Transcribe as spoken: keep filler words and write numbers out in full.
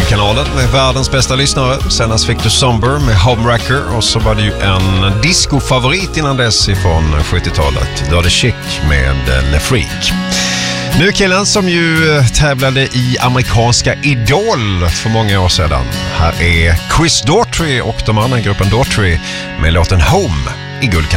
Guldkanalen med världens bästa lyssnare. Senast fick du Somber med Homewrecker och så var det ju en discofavorit innan dess ifrån sjuttiotalet. Dirty Chic med Le Freak. Nu killen som ju tävlade i amerikanska Idol för många år sedan. Här är Chris Daughtry och de andra gruppen Daughtry med låten Home i Guldkanalen.